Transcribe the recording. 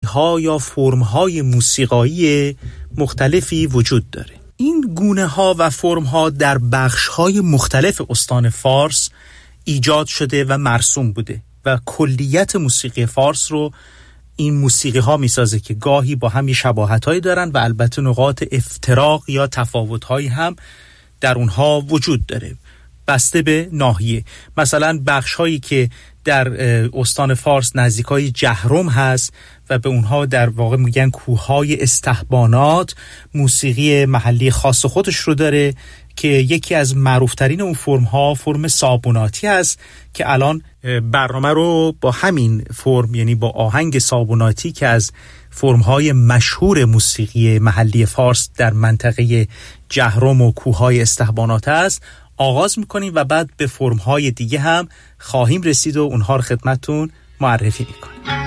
ها یا فرم های موسیقایی مختلفی وجود داره. این گونه ها و فرم ها در بخش های مختلف استان فارس ایجاد شده و مرسوم بوده و کلیت موسیقی فارس رو این موسیقی ها میسازه که گاهی با هم شباهت هایی دارن و البته نقاط افتراق یا تفاوت هایی هم در اونها وجود داره بسته به ناحیه. مثلا بخش هایی که در استان فارس نزدیکای جهرم هست و به اونها در واقع میگن کوههای استحبانات، موسیقی محلی خاص خودش رو داره که یکی از معروفترین اون فرم‌ها فرم صابوناتی هست که الان برنامه رو با همین فرم، یعنی با آهنگ صابوناتی که از فرم‌های مشهور موسیقی محلی فارس در منطقه جهرم و کوههای استحبانات است آغاز میکنیم و بعد به فرم‌های دیگه هم خواهیم رسید و اونها رو خدمتتون معرفی میکنیم.